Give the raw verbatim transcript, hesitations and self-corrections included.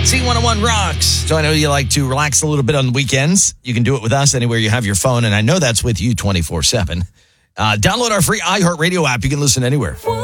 Z one oh one rocks. So I know you like to relax a little bit on the weekends. You can do it with us anywhere you have your phone, and I know that's with you twenty-four seven. Uh, download our free iHeartRadio app. You can listen anywhere.